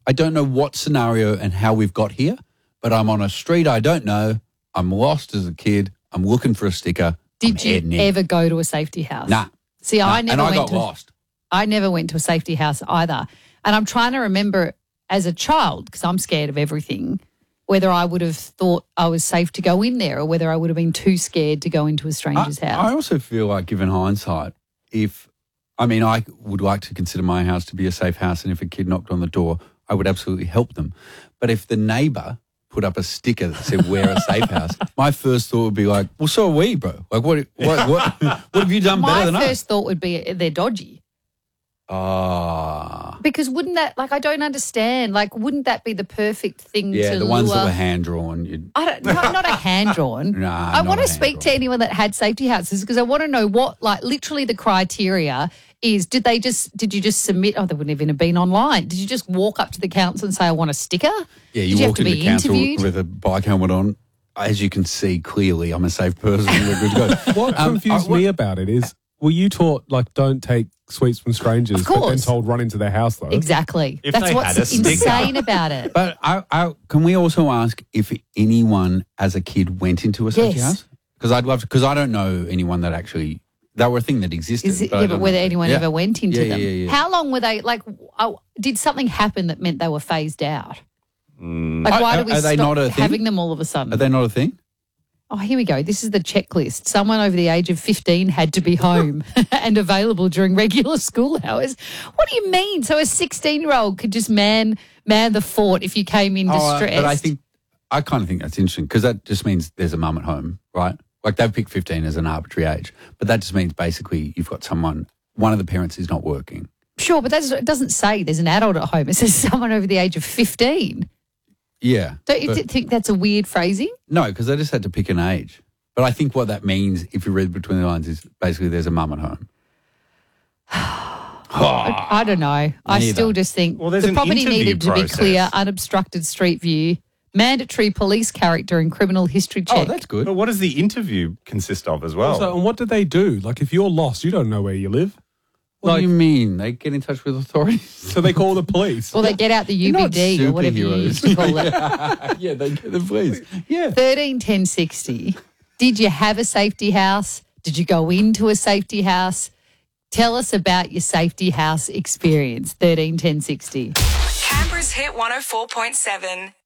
I don't know what scenario and how we've got here, but I'm on a street I don't know. I'm lost as a kid. I'm looking for a sticker. Did you ever go to a safety house? Nah. See, I never and I went got lost. I never went to a safety house either. And I'm trying to remember as a child, because I'm scared of everything, whether I would have thought I was safe to go in there or whether I would have been too scared to go into a stranger's house. I also feel like, given hindsight, I would like to consider my house to be a safe house, and if a kid knocked on the door, I would absolutely help them. But if the neighbour put up a sticker that said, we're a safe house, my first thought would be like, well, so are we, bro. Like, what have you done better than us? My first thought would be they're dodgy. Because wouldn't that, I don't understand, wouldn't that be the perfect thing to lure? Yeah, the ones that were hand-drawn. Not a hand-drawn. Nah, I want to speak to anyone that had safety houses because I want to know what, literally the criteria is. Did you just submit? Oh, they wouldn't even have been online. Did you just walk up to the council and say, I want a sticker? Yeah, you walk into the council with a bike helmet on. As you can see clearly, I'm a safe person. We're good to go. What confused me about it is, were you taught, don't take sweets from strangers, of course, but then told run into their house, though? Exactly. That's what's insane about it. But can we also ask if anyone as a kid went into a safety house? Because I'd love to, because I don't know anyone that actually, they were a thing that existed. But whether anyone ever went into them. Yeah. How long were they, did something happen that meant they were phased out? Why do we stop having them all of a sudden? Are they not a thing? Oh, here we go. This is the checklist. Someone over the age of 15 had to be home and available during regular school hours. What do you mean? So a 16-year-old could just man the fort if you came in distressed? But I kind of think that's interesting because that just means there's a mum at home, right? They've picked 15 as an arbitrary age, but that just means basically you've got one of the parents is not working. Sure, but it doesn't say there's an adult at home. It says someone over the age of 15. Yeah. Don't you think that's a weird phrasing? No, because they just had to pick an age. But I think what that means, if you read between the lines, is basically there's a mum at home. I don't know. I still just think the property needed to be clear, unobstructed street view, mandatory police character and criminal history check. Oh, that's good. But what does the interview consist of as well? Also, and what do they do? If you're lost, you don't know where you live. What do you mean? They get in touch with authorities? So they call the police? Or they get out the UBD or whatever you used to call it. Yeah, they get the police. Yeah. 13 10 60. Did you have a safety house? Did you go into a safety house? Tell us about your safety house experience. 13 10 60. Canberra's Hit 104.7.